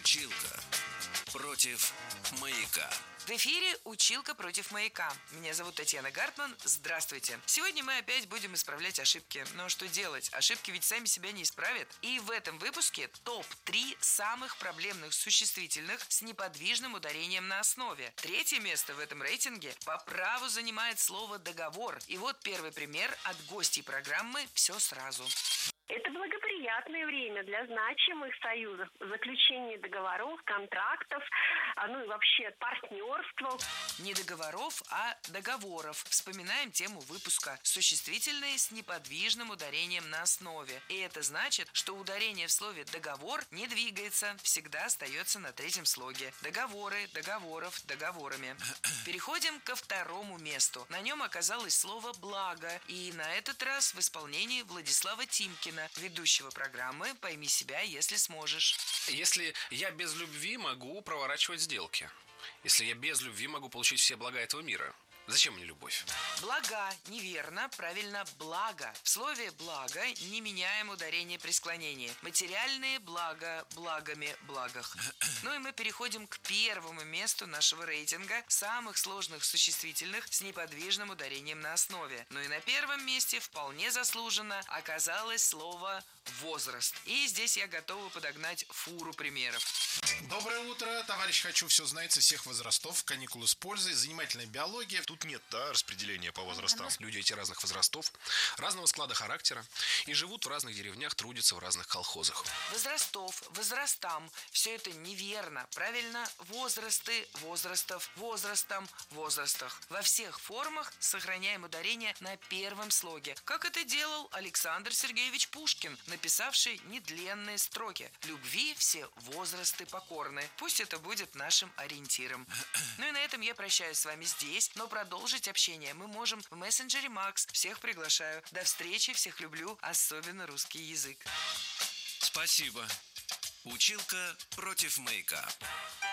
Училка против маяка. В эфире «Училка против маяка». Меня зовут Татьяна Гартман. Здравствуйте. Сегодня мы опять будем исправлять ошибки. Но что делать? Ошибки ведь сами себя не исправят. И в этом выпуске топ-3 самых проблемных существительных с неподвижным ударением на основе. Третье место в этом рейтинге по праву занимает слово «договор». И вот первый пример от гостей программы «Все сразу». Это благоприятное время для значимых союзов, заключения договоров, контрактов, и вообще партнерства. Не договоров, а договоров. Вспоминаем тему выпуска. Существительные с неподвижным ударением на основе. И это значит, что ударение в слове «договор» не двигается, всегда остается на третьем слоге. Договоры, договоров, договорами. Переходим ко второму месту. На нем оказалось слово «благо». И на этот раз в исполнении Владислава Тимкина, ведущего программы «Пойми себя, если сможешь». Если я без любви могу проворачивать сделки. Если я без любви могу получить все блага этого мира. Зачем мне любовь? Блага. Неверно. Правильно, благо. В слове «благо» не меняем ударение при склонении. Материальные блага, благами, благах. Ну и мы переходим к первому месту нашего рейтинга самых сложных существительных с неподвижным ударением на основе. Ну и на первом месте вполне заслуженно оказалось слово «возраст». И здесь я готова подогнать фуру примеров. Доброе утро, товарищ «Хочу все знать со всех возрастов», каникулы с пользой, занимательная биология. Тут нет, распределения по возрастам. Люди эти разных возрастов, разного склада характера и живут в разных деревнях, трудятся в разных колхозах. Возрастов, возрастам. Все это неверно. Правильно, возрасты, возрастов, возрастом, возрастах. Во всех формах сохраняем ударение на первом слоге. Как это делал Александр Сергеевич Пушкин, написавший недленные строки. «Любви все возрасты покорны». Пусть это будет нашим ориентиром. Ну и на этом я прощаюсь с вами здесь, но продолжить общение мы можем в мессенджере Макс. Всех приглашаю. До встречи, всех люблю, особенно русский язык. Спасибо. Училка против маяка.